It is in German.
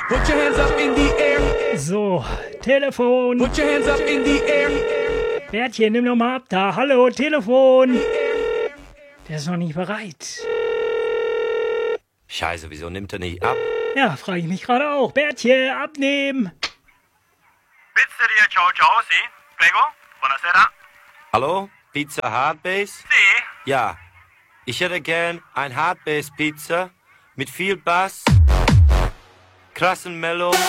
Put your hands up in the air. So, Telefon. Put your hands up in the air. Bärtchen, nimm doch mal ab da. Hallo, Telefon. Der ist noch nicht bereit. Scheiße, wieso nimmt er nicht ab? Ja, frage ich mich gerade auch. Bärtchen, abnehmen. Pizzeria Ciao Ciao, sì? Prego, buonasera. Hallo? Pizza Hardbase? Sì? Ja. Ich hätte gern ein Hardbase Pizza mit viel Bass, krassen Mellow